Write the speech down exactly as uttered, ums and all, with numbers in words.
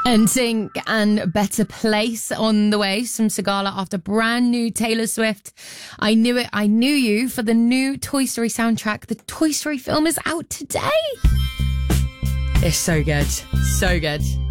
N Sync and Better Place on the way. Some Sigala after brand new Taylor Swift. I Knew It, I Knew You for the new Toy Story soundtrack. The Toy Story film is out today. It's so good. So good.